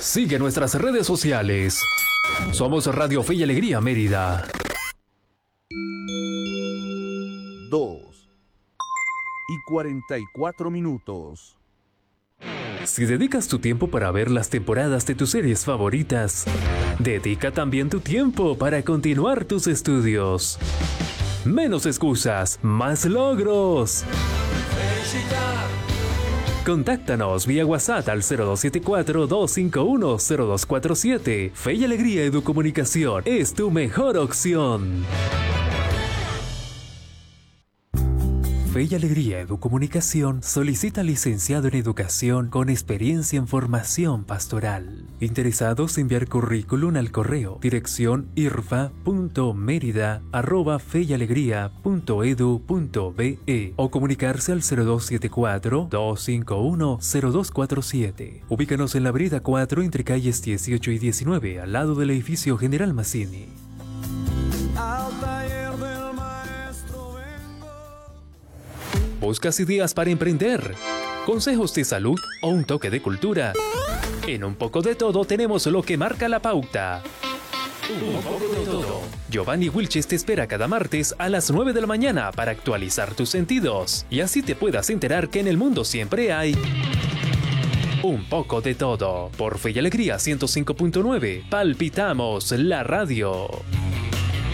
Sigue nuestras redes sociales. Somos Radio Fe y Alegría Mérida. 2:44. Si dedicas tu tiempo para ver las temporadas de tus series favoritas, dedica también tu tiempo para continuar tus estudios. Menos excusas, más logros. Contáctanos vía WhatsApp al 0274-251-0247. Fe y Alegría Educomunicación es tu mejor opción. Fe y Alegría Educomunicación solicita licenciado en Educación con experiencia en formación pastoral. Interesados en enviar currículum al correo dirección irfa.merida@feyalegria.edu.be o comunicarse al 0274-251-0247. Ubícanos en la Avenida 4 entre calles 18 y 19, al lado del edificio General Mazzini. ¿Buscas ideas para emprender? ¿Consejos de salud o un toque de cultura? En Un Poco de Todo tenemos lo que marca la pauta. Un poco de todo. Giovanni Wilches te espera cada martes a las 9 de la mañana para actualizar tus sentidos y así te puedas enterar que en el mundo siempre hay un poco de todo. Por Fe y Alegría 105.9, palpitamos la radio.